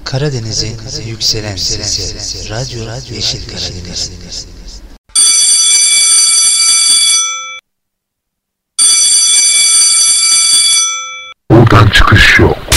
Karadeniz'in yükselen sesi, Radyo Yeşil Karadeniz. Buradan çıkış yok.